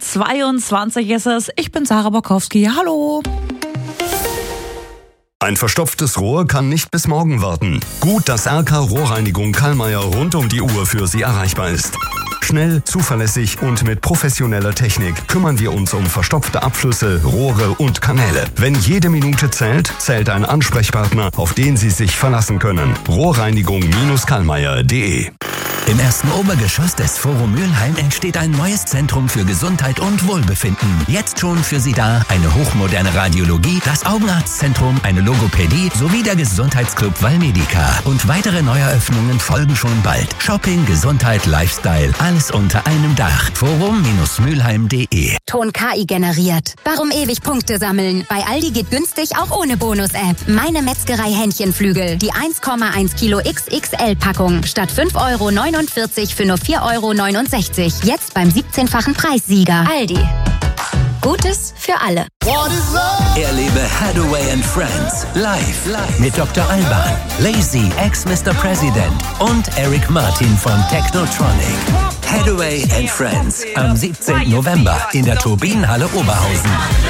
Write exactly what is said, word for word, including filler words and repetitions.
zweiundzwanzig ist es. Ich bin Sarah Borkowski. Hallo. Ein verstopftes Rohr kann nicht bis morgen warten. Gut, dass R K Rohrreinigung Kallmeier rund um die Uhr für Sie erreichbar ist. Schnell, zuverlässig und mit professioneller Technik kümmern wir uns um verstopfte Abflüsse, Rohre und Kanäle. Wenn jede Minute zählt, zählt ein Ansprechpartner, auf den Sie sich verlassen können. Rohrreinigung Kallmeier punkt de. Im ersten Obergeschoss des Forum Mülheim entsteht ein neues Zentrum für Gesundheit und Wohlbefinden. Jetzt schon für Sie da eine hochmoderne Radiologie, das Augenarztzentrum, eine Logopädie sowie der Gesundheitsclub Valmedica. Und weitere Neueröffnungen folgen schon bald. Shopping, Gesundheit, Lifestyle, alles unter einem Dach. forum Mülheim punkt de. Ton K I generiert. Warum ewig Punkte sammeln? Bei Aldi geht günstig auch ohne Bonus-App. Meine Metzgerei Hähnchenflügel. Die eins Komma eins Kilo X X L-Packung. Statt fünf Euro neunundvierzig für nur vier Euro neunundsechzig. Jetzt beim siebzehnfachen Preissieger. Aldi. Gutes für alle. Erlebe Hathaway and Friends live, live mit Doktor Alban, Lazy, ex-Mister President und Eric Martin von Technotronic. Hathaway and Friends am siebzehnten November in der Turbinenhalle Oberhausen.